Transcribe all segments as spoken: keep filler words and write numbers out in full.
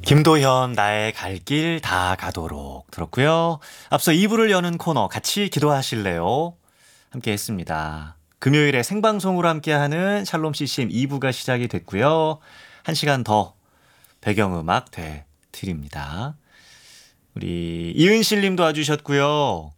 김도현 나의 갈 길 다 가도록 들었고요. 앞서 이 부를 여는 코너 같이 기도하실래요? 함께 했습니다. 금요일에 생방송으로 함께하는 샬롬 씨씨엠 이 부가 시작이 됐고요. 한 시간 더 배경음악 돼 드립니다. 우리 이은실 님도 와주셨고요.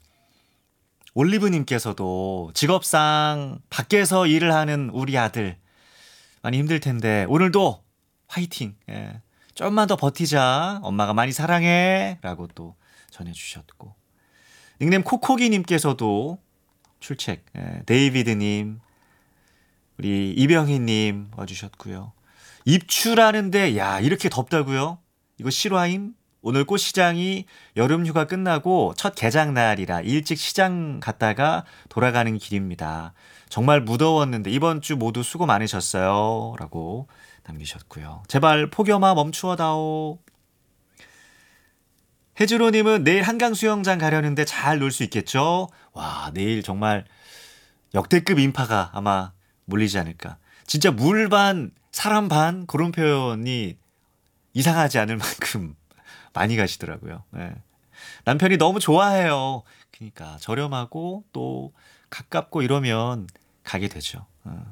올리브님께서도 직업상 밖에서 일을 하는 우리 아들 많이 힘들 텐데 오늘도 화이팅. 예. 좀만 더 버티자. 엄마가 많이 사랑해. 라고 또 전해주셨고. 닉네임 코코기님께서도 출첵. 예. 데이비드님, 우리 이병희님 와주셨고요. 입추라는데 야 이렇게 덥다고요? 이거 실화임? 오늘 꽃시장이 여름휴가 끝나고 첫 개장날이라 일찍 시장 갔다가 돌아가는 길입니다. 정말 무더웠는데 이번 주 모두 수고 많으셨어요. 라고 남기셨고요. 제발 폭염아 멈추어다오. 해주로님은 내일 한강 수영장 가려는데 잘 놀 수 있겠죠? 와 내일 정말 역대급 인파가 아마 몰리지 않을까. 진짜 물 반 사람 반 그런 표현이 이상하지 않을 만큼 많이 가시더라고요. 네. 남편이 너무 좋아해요. 그러니까 저렴하고 또 가깝고 이러면 가게 되죠. 어.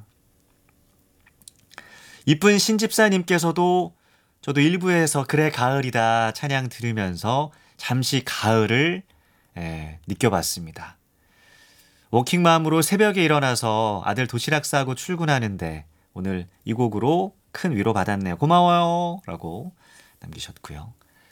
이쁜 신집사님께서도 저도 일부에서 그래 가을이다 찬양 들으면서 잠시 가을을 에, 느껴봤습니다. 워킹맘으로 새벽에 일어나서 아들 도시락 싸고 출근하는데 오늘 이 곡으로 큰 위로 받았네요. 고마워요. 라고 남기셨고요.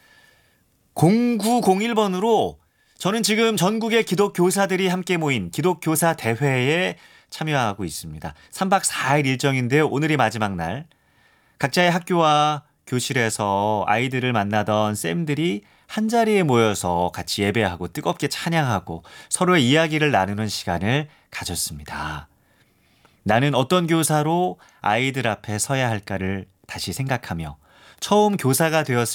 공구공일 번으로 저는 지금 전국의 기독교사들이 함께 모인 기독교사 대회에 참여하고 있습니다. 삼 박 사 일 일정인데요. 오늘이 마지막 날. 각자의 학교와 교실에서 아이들을 만나던 쌤들이 한자리에 모여서 같이 예배하고 뜨겁게 찬양하고 서로의 이야기를 나누는 시간을 가졌습니다. 나는 어떤 교사로 아이들 앞에 서야 할까를 다시 생각하며 처음 교사가 되었을